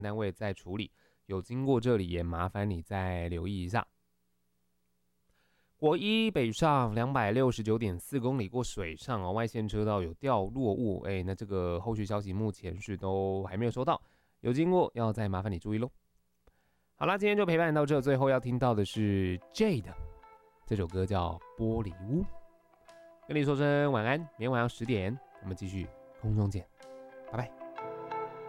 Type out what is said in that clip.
单位在处理，有经过这里也麻烦你再留意一下。国一北上269.4公里过水上哦，外线车道有掉落物，那这个后续消息目前是都还没有收到，有经过要再麻烦你注意咯。好啦，今天就陪伴到这，最后要听到的是 Jade 这首歌叫《玻璃屋》，跟你说声晚安，明天晚上10点我们继续空中见，拜拜。